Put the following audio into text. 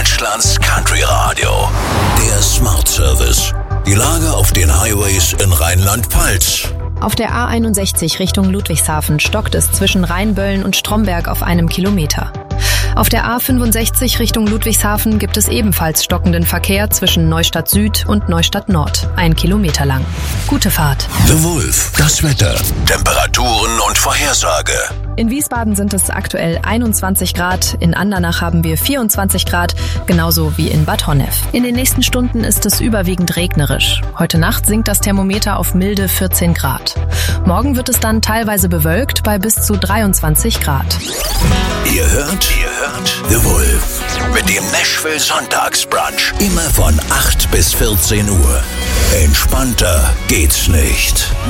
Deutschlands Country Radio. Der Smart Service. Die Lage auf den Highways in Rheinland-Pfalz. Auf der A61 Richtung Ludwigshafen stockt es zwischen Rheinböllen und Stromberg auf einem Kilometer. Auf der A65 Richtung Ludwigshafen gibt es ebenfalls stockenden Verkehr zwischen Neustadt Süd und Neustadt Nord, 1 Kilometer lang. Gute Fahrt. The Wolf, das Wetter, Temperaturen und Vorhersage. In Wiesbaden sind es aktuell 21 Grad, in Andernach haben wir 24 Grad, genauso wie in Bad Honnef. In den nächsten Stunden ist es überwiegend regnerisch. Heute Nacht sinkt das Thermometer auf milde 14 Grad. Morgen wird es dann teilweise bewölkt bei bis zu 23 Grad. Ihr hört The Wolf mit dem Nashville Sonntagsbrunch. Immer von 8 bis 14 Uhr. Entspannter geht's nicht.